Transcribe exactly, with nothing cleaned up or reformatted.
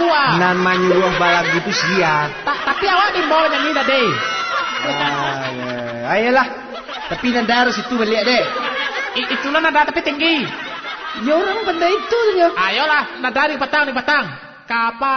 tua. Nan menyuruh balag gitu siap. Ta tapi awak di bawah nyanyi dah deh. Ah, ya. Ayolah. Tapi nada harus itu balik deh. Itulah nada tapi tinggi. Ya orang benda itu ya. Ayolah nada di petang di petang. Kapal